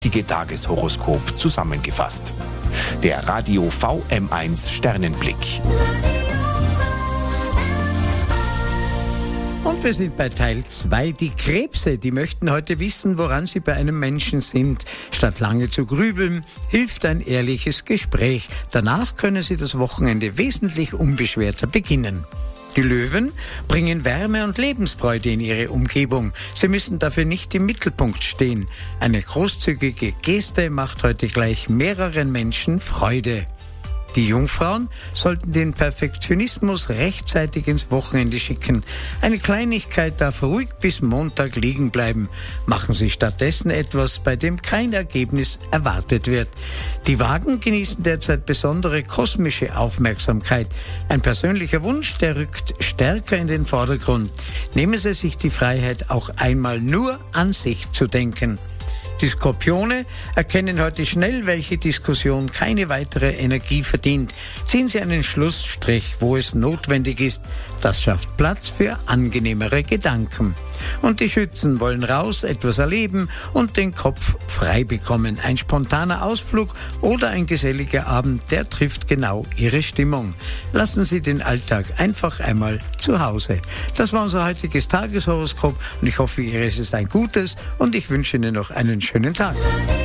Tageshoroskop zusammengefasst. Der Radio VM1 Sternenblick. Und wir sind bei Teil 2. Die Krebse, die möchten heute wissen, woran sie bei einem Menschen sind. Statt lange zu grübeln, hilft ein ehrliches Gespräch. Danach können sie das Wochenende wesentlich unbeschwerter beginnen. Die Löwen bringen Wärme und Lebensfreude in ihre Umgebung. Sie müssen dafür nicht im Mittelpunkt stehen. Eine großzügige Geste macht heute gleich mehreren Menschen Freude. Die Jungfrauen sollten den Perfektionismus rechtzeitig ins Wochenende schicken. Eine Kleinigkeit darf ruhig bis Montag liegen bleiben. Machen Sie stattdessen etwas, bei dem kein Ergebnis erwartet wird. Die Wagen genießen derzeit besondere kosmische Aufmerksamkeit. Ein persönlicher Wunsch, der rückt stärker in den Vordergrund. Nehmen Sie sich die Freiheit, auch einmal nur an sich zu denken. Die Skorpione erkennen heute schnell, welche Diskussion keine weitere Energie verdient. Ziehen Sie einen Schlussstrich, wo es notwendig ist. Das schafft Platz für angenehmere Gedanken. Und die Schützen wollen raus, etwas erleben und den Kopf frei bekommen. Ein spontaner Ausflug oder ein geselliger Abend, der trifft genau Ihre Stimmung. Lassen Sie den Alltag einfach einmal zu Hause. Das war unser heutiges Tageshoroskop und ich hoffe, Ihres ist ein gutes und ich wünsche Ihnen noch einen schönen Tag.